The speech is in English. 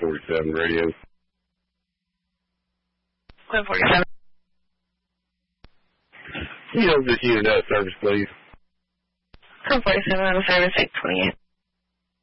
1047 radio. 1047. This unit out of service, please. 1047 out of service, 828.